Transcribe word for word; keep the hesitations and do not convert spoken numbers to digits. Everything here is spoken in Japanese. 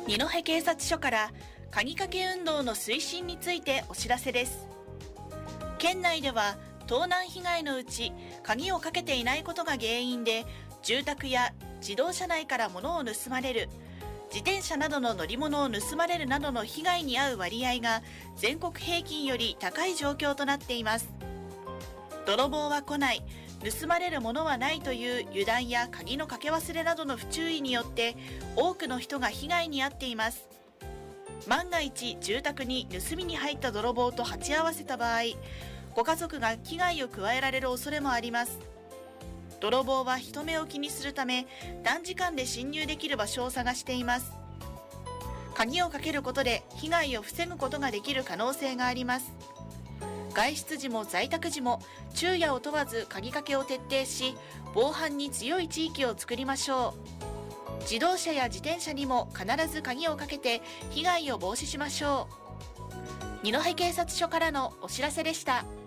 二戸警察署から鍵かけ運動の推進についてお知らせです。県内では盗難被害のうち鍵をかけていないことが原因で住宅や自動車内から物を盗まれる、自転車などの乗り物を盗まれるなどの被害に遭う割合が全国平均より高い状況となっています。泥棒は来ない、盗まれるものはないという油断や鍵のかけ忘れなどの不注意によって多くの人が被害に遭っています。万が一住宅に盗みに入った泥棒と鉢合わせた場合、ご家族が危害を加えられる恐れもあります。泥棒は人目を気にするため短時間で侵入できる場所を探しています。鍵をかけることで被害を防ぐことができる可能性があります。外出時も在宅時も昼夜を問わず鍵かけを徹底し、防犯に強い地域を作りましょう。自動車や自転車にも必ず鍵をかけて被害を防止しましょう。二戸警察署からのお知らせでした。